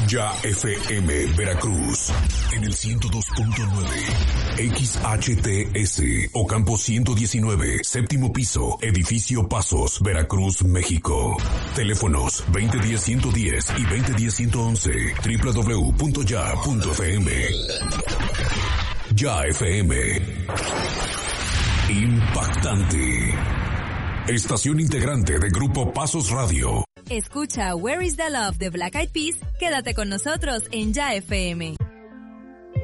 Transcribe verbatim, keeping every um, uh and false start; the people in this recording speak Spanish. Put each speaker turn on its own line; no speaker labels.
Ya F M Veracruz en el ciento dos punto nueve, X H T S Ocampo ciento diecinueve, séptimo piso, edificio Pasos, Veracruz, México. Teléfonos veinte diez ciento diez y veinte diez ciento once, doble u doble u doble u punto ya punto f m. Ya F M. Impactante. Estación integrante de Grupo Pasos Radio.
Escucha Where is the Love de Black Eyed Peas. Quédate con nosotros en Ya F M.